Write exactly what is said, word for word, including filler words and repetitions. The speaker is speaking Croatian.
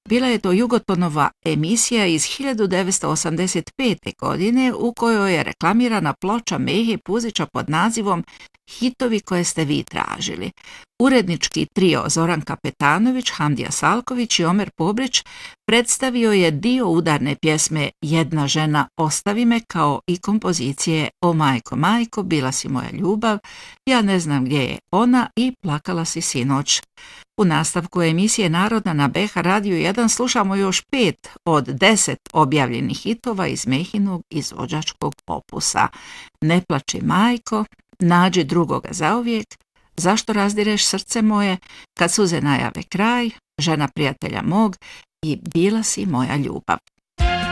Bila je to Jugotonova emisija iz hiljadu devetsto osamdeset pete. godine u kojoj je reklamirana ploča Mehe Puzića pod nazivom Hitovi koje ste vi tražili. Urednički trio Zoran Kapetanović, Hamdija Salković i Omer Pobrić predstavio je dio udarne pjesme Jedna žena ostavi me kao i kompozicije O majko, majko, bila si moja ljubav, Ja ne znam gdje je ona i Plakala si sinoć. U nastavku emisije Narodna na B H Radio jedan slušamo još pet od deset objavljenih hitova iz Mehinog izvođačkog opusa. Ne plači majko, Nađi drugoga zauvijek, Zašto razdireš srce moje, Kad suze najave kraj, Žena prijatelja mog i Bila si moja ljubav.